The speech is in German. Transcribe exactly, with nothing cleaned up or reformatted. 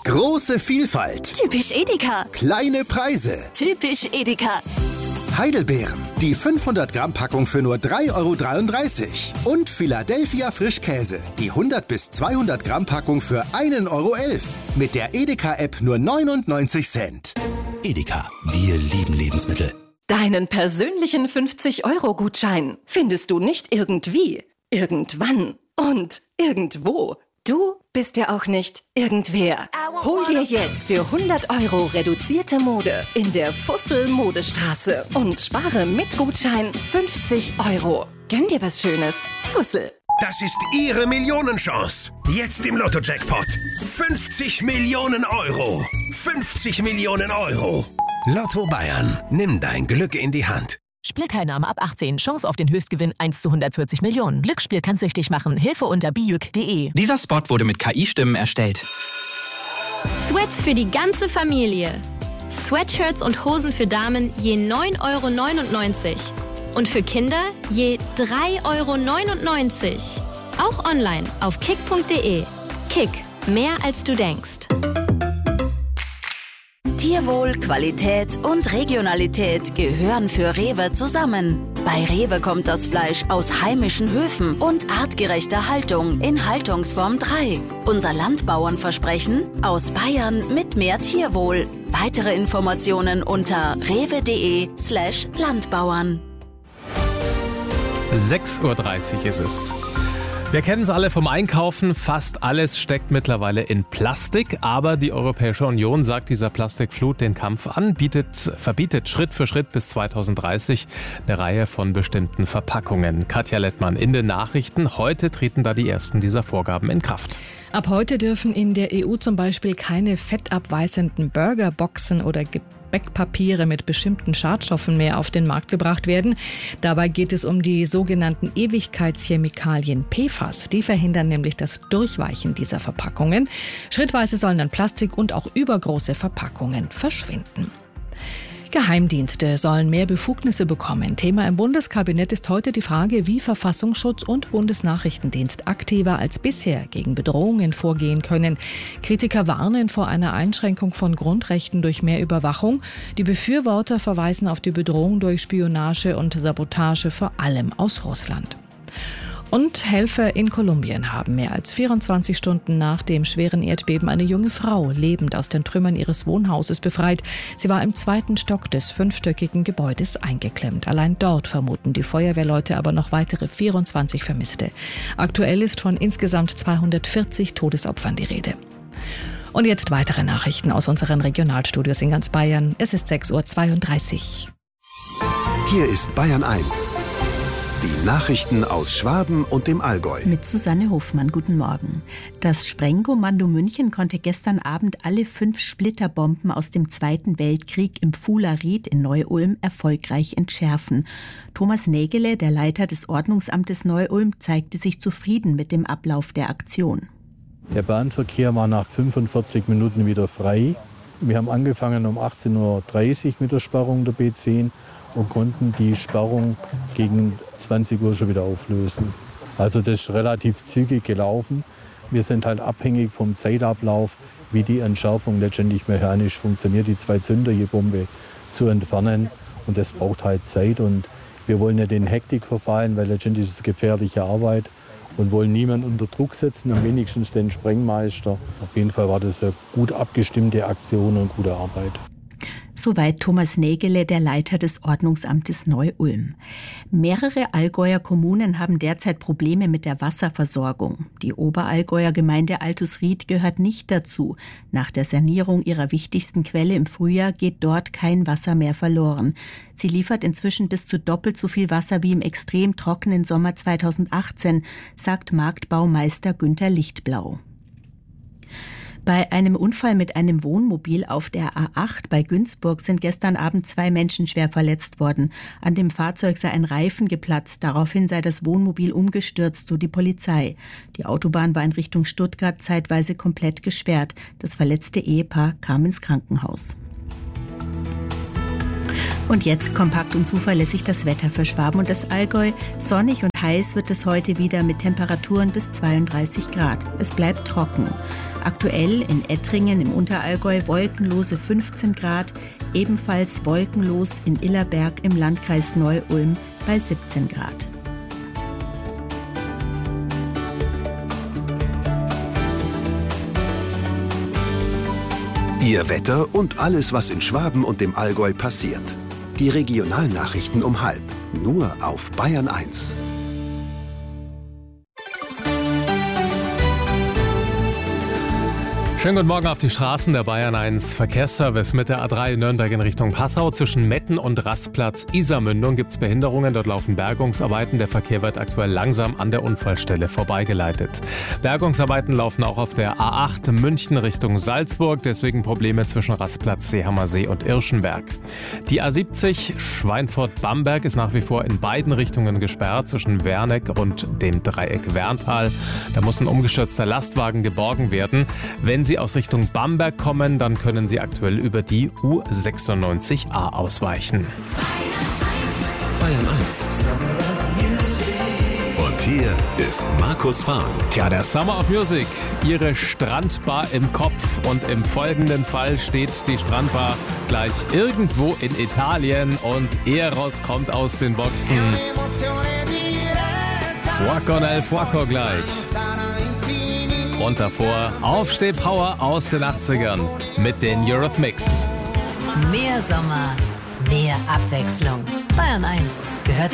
Große Vielfalt. Typisch Edeka. Kleine Preise. Typisch Edeka. Heidelbeeren. Die fünfhundert Gramm Packung für nur drei Euro dreiunddreißig. Und Philadelphia Frischkäse. Die hundert bis zweihundert Gramm Packung für ein Euro elf. Mit der Edeka-App nur neunundneunzig Cent. Edeka. Wir lieben Lebensmittel. Deinen persönlichen fünfzig-Euro-Gutschein findest du nicht irgendwie, irgendwann und irgendwo. Du bist ja auch nicht irgendwer. Hol dir jetzt für hundert Euro reduzierte Mode in der Fussel-Modestraße und spare mit Gutschein fünfzig Euro. Gönn dir was Schönes. Fussel. Das ist Ihre Millionenchance. Jetzt im Lotto-Jackpot. fünfzig Millionen Euro. fünfzig Millionen Euro. Lotto Bayern. Nimm dein Glück in die Hand. Spielteilnahme ab achtzehn. Chance auf den Höchstgewinn eins zu hundertvierzig Millionen. Glücksspiel kann süchtig machen. Hilfe unter bijuk punkt de. Dieser Spot wurde mit K I-Stimmen erstellt. Sweats für die ganze Familie. Sweatshirts und Hosen für Damen je neun Euro neunundneunzig. Und für Kinder je drei Euro neunundneunzig. Auch online auf kick punkt de. Kick. Mehr als du denkst. Tierwohl, Qualität und Regionalität gehören für Rewe zusammen. Bei Rewe kommt das Fleisch aus heimischen Höfen und artgerechter Haltung in Haltungsform drei. Unser Landbauernversprechen: aus Bayern mit mehr Tierwohl. Weitere Informationen unter rewe.de slash Landbauern. sechs Uhr dreißig ist es. Wir kennen es alle vom Einkaufen, fast alles steckt mittlerweile in Plastik, aber die Europäische Union sagt dieser Plastikflut den Kampf an, bietet, verbietet Schritt für Schritt bis zweitausenddreißig eine Reihe von bestimmten Verpackungen. Katja Lettmann in den Nachrichten. Heute treten da die ersten dieser Vorgaben in Kraft. Ab heute dürfen in der E U zum Beispiel keine fettabweisenden Burgerboxen oder Gebäckpapiere mit bestimmten Schadstoffen mehr auf den Markt gebracht werden. Dabei geht es um die sogenannten Ewigkeitschemikalien P F A S. Die verhindern nämlich das Durchweichen dieser Verpackungen. Schrittweise sollen dann Plastik und auch übergroße Verpackungen verschwinden. Geheimdienste sollen mehr Befugnisse bekommen. Thema im Bundeskabinett ist heute die Frage, wie Verfassungsschutz und Bundesnachrichtendienst aktiver als bisher gegen Bedrohungen vorgehen können. Kritiker warnen vor einer Einschränkung von Grundrechten durch mehr Überwachung. Die Befürworter verweisen auf die Bedrohung durch Spionage und Sabotage, vor allem aus Russland. Und Helfer in Kolumbien haben mehr als vierundzwanzig Stunden nach dem schweren Erdbeben eine junge Frau lebend aus den Trümmern ihres Wohnhauses befreit. Sie war im zweiten Stock des fünfstöckigen Gebäudes eingeklemmt. Allein dort vermuten die Feuerwehrleute aber noch weitere vierundzwanzig Vermisste. Aktuell ist von insgesamt zweihundertvierzig Todesopfern die Rede. Und jetzt weitere Nachrichten aus unseren Regionalstudios in ganz Bayern. Es ist sechs Uhr zweiunddreißig. Hier ist Bayern eins. Die Nachrichten aus Schwaben und dem Allgäu. Mit Susanne Hofmann, guten Morgen. Das Sprengkommando München konnte gestern Abend alle fünf Splitterbomben aus dem Zweiten Weltkrieg im Pfuhler-Ried in Neu-Ulm erfolgreich entschärfen. Thomas Nägele, der Leiter des Ordnungsamtes Neu-Ulm, zeigte sich zufrieden mit dem Ablauf der Aktion. Der Bahnverkehr war nach fünfundvierzig Minuten wieder frei. Wir haben angefangen um achtzehn Uhr dreißig mit der Sperrung der B zehn und konnten die Sperrung gegen zwanzig Uhr schon wieder auflösen. Also das ist relativ zügig gelaufen. Wir sind halt abhängig vom Zeitablauf, wie die Entschärfung letztendlich mechanisch funktioniert, die zwei Zünder je Bombe zu entfernen. Und das braucht halt Zeit. Und wir wollen nicht in Hektik verfallen, weil letztendlich ist es gefährliche Arbeit und wollen niemanden unter Druck setzen, am wenigsten den Sprengmeister. Auf jeden Fall war das eine gut abgestimmte Aktion und gute Arbeit. Soweit Thomas Nägele, der Leiter des Ordnungsamtes Neu-Ulm. Mehrere Allgäuer Kommunen haben derzeit Probleme mit der Wasserversorgung. Die Oberallgäuer Gemeinde Altusried gehört nicht dazu. Nach der Sanierung ihrer wichtigsten Quelle im Frühjahr geht dort kein Wasser mehr verloren. Sie liefert inzwischen bis zu doppelt so viel Wasser wie im extrem trockenen Sommer zweitausendachtzehn, sagt Marktbaumeister Günther Lichtblau. Bei einem Unfall mit einem Wohnmobil auf der A acht bei Günzburg sind gestern Abend zwei Menschen schwer verletzt worden. An dem Fahrzeug sei ein Reifen geplatzt. Daraufhin sei das Wohnmobil umgestürzt, so die Polizei. Die Autobahn war in Richtung Stuttgart zeitweise komplett gesperrt. Das verletzte Ehepaar kam ins Krankenhaus. Und jetzt kompakt und zuverlässig das Wetter für Schwaben und das Allgäu. Sonnig und heiß wird es heute wieder mit Temperaturen bis zweiunddreißig Grad. Es bleibt trocken. Aktuell in Ettringen im Unterallgäu wolkenlose fünfzehn Grad, ebenfalls wolkenlos in Illerberg im Landkreis Neu-Ulm bei siebzehn Grad. Ihr Wetter und alles, was in Schwaben und dem Allgäu passiert. Die Regionalnachrichten um halb. Nur auf Bayern eins. Schönen guten Morgen auf die Straßen der Bayern eins Verkehrsservice mit der A drei Nürnberg in Richtung Passau. Zwischen Metten und Rastplatz Isarmündung gibt es Behinderungen. Dort laufen Bergungsarbeiten. Der Verkehr wird aktuell langsam an der Unfallstelle vorbeigeleitet. Bergungsarbeiten laufen auch auf der A acht München Richtung Salzburg. Deswegen Probleme zwischen Rastplatz Seehammersee und Irschenberg. Die A siebzig Schweinfurt-Bamberg ist nach wie vor in beiden Richtungen gesperrt, zwischen Werneck und dem Dreieck Werntal. Da muss ein umgestürzter Lastwagen geborgen werden. Wenn Sie aus Richtung Bamberg kommen, dann können Sie aktuell über die U sechsundneunzig A ausweichen. Bayern eins. Und hier ist Markus Fahren. Tja, der Summer of Music, Ihre Strandbar im Kopf. Und im folgenden Fall steht die Strandbar gleich irgendwo in Italien und Eros kommt aus den Boxen. Fuoco nel Fuoco gleich. Und davor Aufsteh-Power aus den achtzigern mit den Eurythmics. Mehr Sommer, mehr Abwechslung. Bayern eins gehört